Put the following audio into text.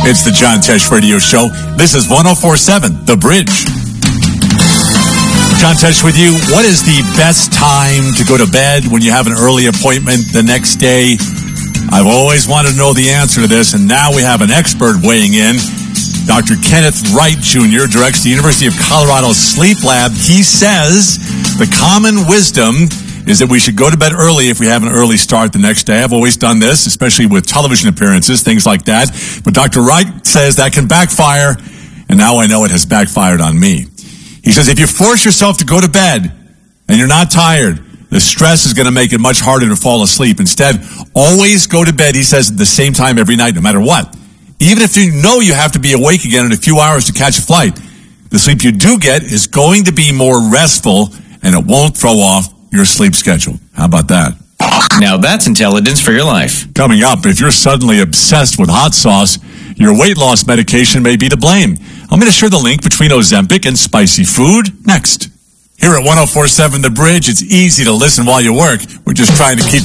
It's the John Tesh Radio Show. This is 104.7 The Bridge. John Tesh with you. What is the best time to go to bed when you have an early appointment the next day? I've always wanted to know the answer to this, and now we have an expert weighing in. Dr. Kenneth Wright Jr. directs the University of Colorado Sleep Lab. He says the common wisdom is that we should go to bed early if we have an early start the next day. I've always done this, especially with television appearances, things like that. But Dr. Wright says that can backfire, and now I know it has backfired on me. He says if you force yourself to go to bed and you're not tired, the stress is going to make it much harder to fall asleep. Instead, always go to bed, he says, at the same time every night, no matter what. Even if you know you have to be awake again in a few hours to catch a flight, the sleep you do get is going to be more restful, and it won't throw off your sleep schedule. How about that? Now that's intelligence for your life. Coming up, if you're suddenly obsessed with hot sauce, your weight loss medication may be to blame. I'm going to share the link between Ozempic and spicy food next. Here at 104.7 The Bridge, it's easy to listen while you work. We're just trying to keep